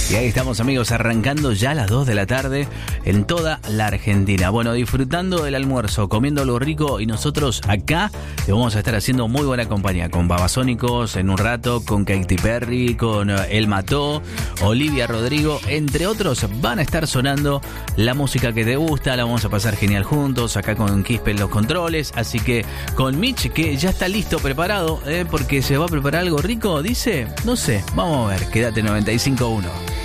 Y ahí estamos, amigos, arrancando ya a las 2 de la tarde en toda la Argentina. Bueno, disfrutando del almuerzo, comiendo algo rico, y nosotros acá le vamos a estar haciendo muy buena compañía con Babasónicos en un rato, con Katy Perry, con El Mató, Olivia Rodrigo, entre otros. Van a estar sonando la música que te gusta, la vamos a pasar genial juntos, acá con Quispe en los controles. Así que con Mitch, que ya está listo, preparado, porque se va a preparar algo rico, dice, no sé, vamos a ver, quédate 95.1.